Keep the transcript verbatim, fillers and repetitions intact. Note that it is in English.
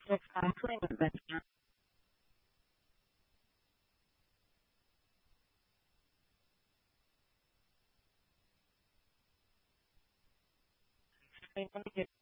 Yes, I'm playing with Benjamin. Let me get